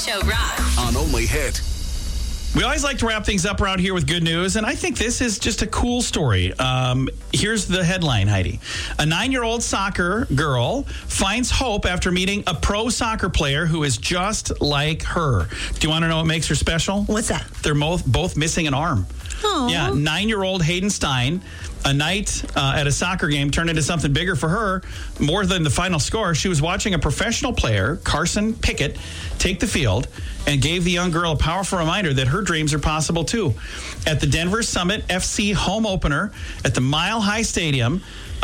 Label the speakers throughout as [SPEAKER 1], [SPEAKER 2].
[SPEAKER 1] Show rocks.
[SPEAKER 2] On Only Hit.
[SPEAKER 3] We always like to wrap things up around here with good news, and I think this is just a cool story. Here's the headline, Heidi. A 9-year-old soccer girl finds hope after meeting a pro soccer player who is just like her. Do you want to know what makes her special?
[SPEAKER 4] What's that?
[SPEAKER 3] They're both missing an arm.
[SPEAKER 4] Aww.
[SPEAKER 3] Yeah, 9-year-old Hayden Stein. A night at a soccer game turned into something bigger for her, more than the final score. She was watching a professional player, Carson Pickett, take the field and gave the young girl a powerful reminder that her dreams are possible too. At the Denver Summit FC home opener at the Mile High Stadium,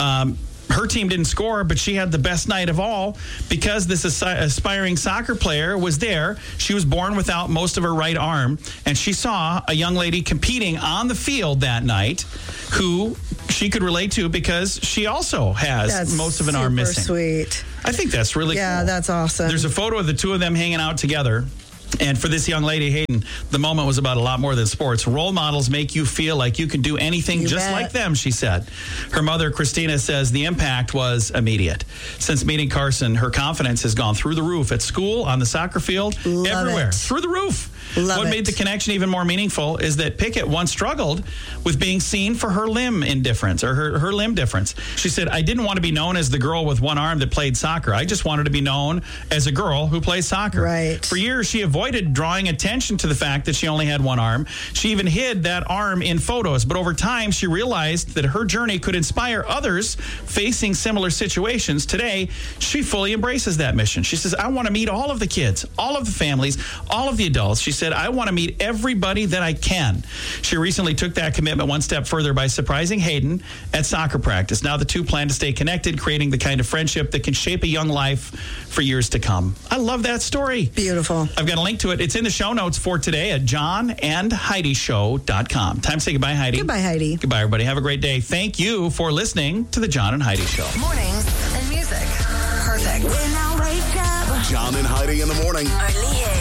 [SPEAKER 3] her team didn't score, but she had the best night of all because this aspiring soccer player was there. She was born without most of her right arm, and she saw a young lady competing on the field that night who she could relate to because she also has most of an arm missing.
[SPEAKER 4] Sweet.
[SPEAKER 3] I think that's really cool.
[SPEAKER 4] Yeah, that's awesome.
[SPEAKER 3] There's a photo of the two of them hanging out together. And for this young lady, Hayden, the moment was about a lot more than sports. Role models make you feel like you can do anything just like them, she said. Her mother, Christina, says the impact was immediate. Since meeting Carson, her confidence has gone through the roof at school, on the soccer field, everywhere. Through the roof. What made the connection even more meaningful is that Pickett once struggled with being seen for her limb indifference or her limb difference. She said, I didn't want to be known as the girl with one arm that played soccer. I just wanted to be known as a girl who plays soccer.
[SPEAKER 4] Right.
[SPEAKER 3] For years, she avoided drawing attention to the fact that she only had one arm. She even hid that arm in photos. But over time, she realized that her journey could inspire others facing similar situations. Today, she fully embraces that mission. She says, I want to meet all of the kids, all of the families, all of the adults. She said, I want to meet everybody that I can. She recently took that commitment one step further by surprising Hayden at soccer practice. Now the two plan to stay connected, creating the kind of friendship that can shape a young life for years to come. I love that story.
[SPEAKER 4] Beautiful.
[SPEAKER 3] I've got a link to it. It's in the show notes for today at johnandheidishow.com. Time to say goodbye, Heidi.
[SPEAKER 4] Goodbye, Heidi.
[SPEAKER 3] Goodbye, everybody. Have a great day. Thank you for listening to the John and Heidi Show.
[SPEAKER 1] Mornings and music. Perfect.
[SPEAKER 2] John and Heidi in the morning.
[SPEAKER 1] Only Hit.